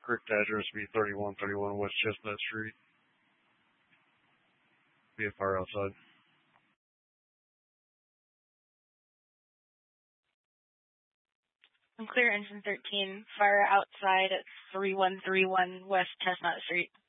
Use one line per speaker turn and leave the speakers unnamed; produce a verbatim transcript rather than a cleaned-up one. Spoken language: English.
correct address would be thirty-one thirty-one West Chestnut Street. Be a fire outside.
I'm clear, engine thirteen. Fire outside at thirty-one thirty-one West Chestnut Street.